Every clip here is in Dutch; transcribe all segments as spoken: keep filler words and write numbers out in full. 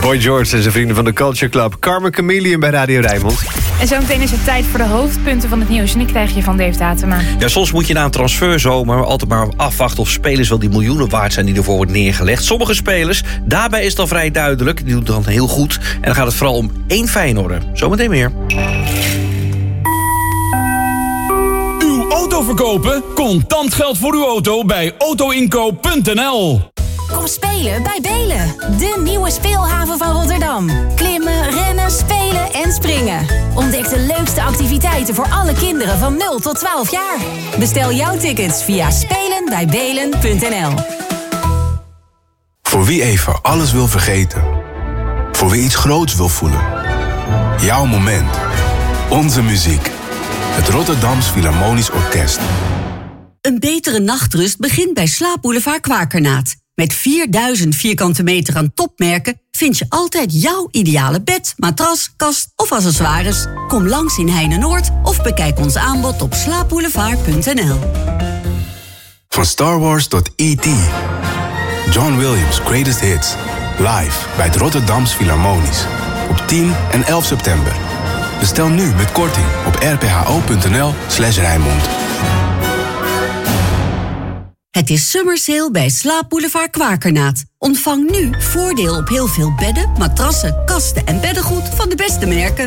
Boy George en zijn vrienden van de Culture Club. Carmen Chameleon bij Radio Rijnmond. En zometeen is het tijd voor de hoofdpunten van het nieuws. En die krijg je van Dave Datema. Ja, soms moet je na een transferzomer altijd maar afwachten of spelers wel die miljoenen waard zijn die ervoor wordt neergelegd. Sommige spelers, daarbij is het al vrij duidelijk. Die doen het dan heel goed. En dan gaat het vooral om één Feyenoorder. Zometeen meer. Uw auto verkopen? Contant geld voor uw auto bij autoinkoop punt n l. Kom spelen bij Belen, de nieuwe speelhaven van Rotterdam. Klimmen, rennen, spelen en springen. Ontdek de leukste activiteiten voor alle kinderen van nul tot twaalf jaar. Bestel jouw tickets via spelen bij belen punt n l. Voor wie even alles wil vergeten. Voor wie iets groots wil voelen. Jouw moment. Onze muziek. Het Rotterdams Philharmonisch Orkest. Een betere nachtrust begint bij Slaapboulevard Kwakernaat. Met vierduizend vierkante meter aan topmerken vind je altijd jouw ideale bed, matras, kast of accessoires. Kom langs in Heine-Noord of bekijk ons aanbod op slaapboulevard punt n l. Van Star Wars tot E T John Williams' Greatest Hits. Live bij het Rotterdams Philharmonisch. Op tien en elf september. Bestel nu met korting op r p h o punt n l slash Rijnmond. Het is summer sale bij Slaapboulevard Kwakernaat. Ontvang nu voordeel op heel veel bedden, matrassen, kasten en beddengoed van de beste merken.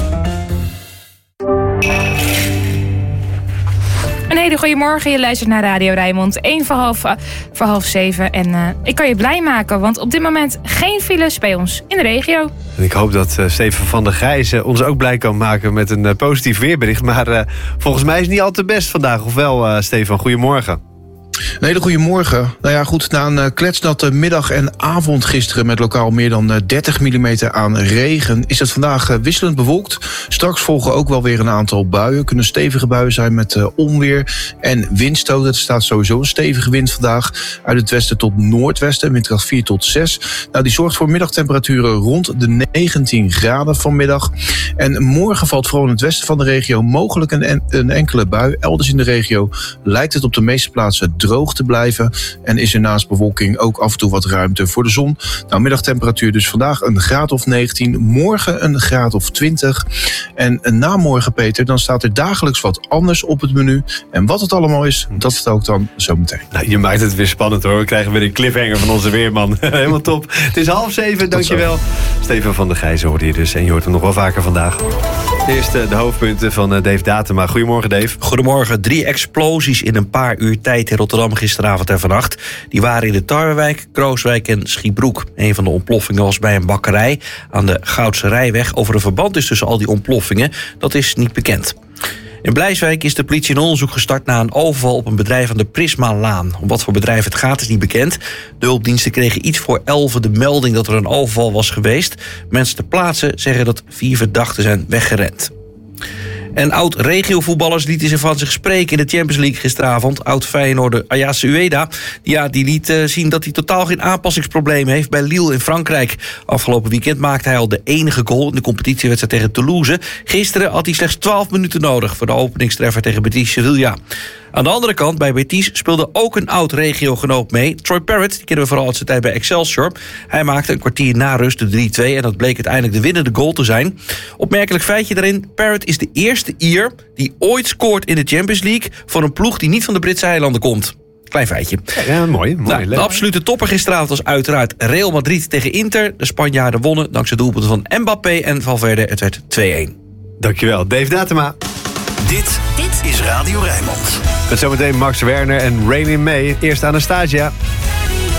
Een hele goede morgen, je luistert naar Radio Rijnmond. één voor half, uh, voor half zeven. En uh, ik kan je blij maken, want op dit moment geen files bij ons in de regio. En ik hoop dat uh, Steven van der Gijzen ons ook blij kan maken met een uh, positief weerbericht. Maar uh, volgens mij is het niet al te best vandaag. Of wel, uh, Stefan? Goedemorgen. Een hele goede morgen. Nou ja, goed, na een kletsnatte middag en avond gisteren met lokaal meer dan dertig millimeter aan regen is het vandaag wisselend bewolkt. Straks volgen ook wel weer een aantal buien. Kunnen stevige buien zijn met onweer en windstoten. Er staat sowieso een stevige wind vandaag uit het westen tot noordwesten, windkracht vier tot zes. Nou, die zorgt voor middagtemperaturen rond de negentien graden vanmiddag. En morgen valt vooral in het westen van de regio mogelijk een, een enkele bui. Elders in de regio lijkt het op de meeste plaatsen droog te blijven en is er naast bewolking ook af en toe wat ruimte voor de zon. Nou, middagtemperatuur dus vandaag een graad of negentien, morgen een graad of twintig. En na morgen, Peter, dan staat er dagelijks wat anders op het menu. En wat het allemaal is, dat vertel ik dan zo meteen. Nou, je maakt het weer spannend hoor. We krijgen weer een cliffhanger van onze weerman. Helemaal top. Het is half zeven, dankjewel. Steven van der Gijzen hoorde je dus en je hoort hem nog wel vaker vandaag. Eerst de hoofdpunten van Dave Datema. Goedemorgen, Dave. Goedemorgen. Drie explosies in een paar uur tijd in Rotterdam gisteravond en vannacht. Die waren in de Tarwewijk, Krooswijk en Schiebroek. Een van de ontploffingen was bij een bakkerij aan de Goudse Rijweg. Of er een verband is tussen al die ontploffingen, dat is niet bekend. In Blijswijk is de politie een onderzoek gestart na een overval op een bedrijf aan de Prismalaan. Om wat voor bedrijf het gaat is niet bekend. De hulpdiensten kregen iets voor elven de melding dat er een overval was geweest. Mensen ter plaatse zeggen dat vier verdachten zijn weggerend. En oud-regiovoetballers lieten zich van zich spreken in de Champions League gisteravond. Oud-Feyenoorder Ayase Ueda, ja, die liet uh, zien dat hij totaal geen aanpassingsprobleem heeft bij Lille in Frankrijk. Afgelopen weekend maakte hij al de enige goal in de competitiewedstrijd tegen Toulouse. Gisteren had hij slechts twaalf minuten nodig voor de openingstreffer tegen Betis Sevilla. Aan de andere kant, bij Betis speelde ook een oud-regiogenoot mee. Troy Parrott, die kennen we vooral uit zijn tijd bij Excelsior. Hij maakte een kwartier na rust de drie twee en dat bleek uiteindelijk de winnende goal te zijn. Opmerkelijk feitje daarin, Parrott is de eerste Ier die ooit scoort in de Champions League voor een ploeg die niet van de Britse eilanden komt. Klein feitje. Ja, mooi. mooi nou, de absolute topper gisteravond was uiteraard Real Madrid tegen Inter. De Spanjaarden wonnen dankzij doelpunten van Mbappé en Valverde. Het werd twee-een. Dankjewel, Dave Datema. Dit, dit is Radio Rijnmond. Met zometeen Max Werner en Rain in May. Eerst Anastasia.